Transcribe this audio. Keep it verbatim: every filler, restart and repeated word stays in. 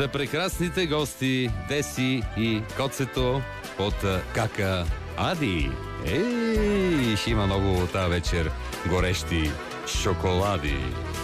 за прекрасните гости Деси и Коцето от Кака Ади. Ей, ще има много тази вечер горещи шоколади.